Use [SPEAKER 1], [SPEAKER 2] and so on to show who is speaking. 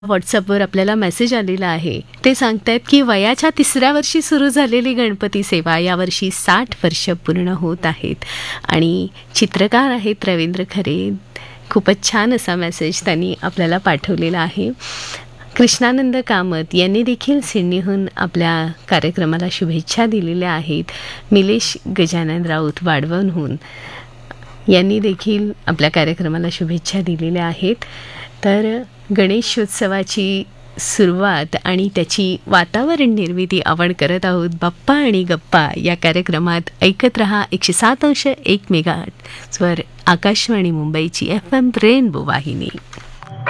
[SPEAKER 1] व्हॉट्सअपवर आपल्याला मेसेज आलेला आहे. ते सांगतायत की वयाच्या 3ऱ्या वर्षी सुरू झालेली गणपती सेवा यावर्षी 60 वर्ष पूर्ण होत आहेत. आणि चित्रकार आहेत रवींद्र खरे. खूपच छान असा मेसेज त्यांनी आपल्याला पाठवलेला आहे. कृष्णानंद कामत यांनी देखील सिडनीहून आपल्या कार्यक्रमाला शुभेच्छा दिलेल्या आहेत. निलेश गजानन राऊत वाढवणहून यांनी देखील आपल्या कार्यक्रमाला शुभेच्छा दिलेल्या आहेत. तर गणेशोत्सवाची सुरुवात आणि त्याची वातावरण निर्मिती आपण करत आहोत बाप्पा आणि गप्पा या कार्यक्रमात. ऐकत रहा 107.1 मेगाहर्ट्झवर आकाशवाणी मुंबईची FM रेनबो वाहिनी.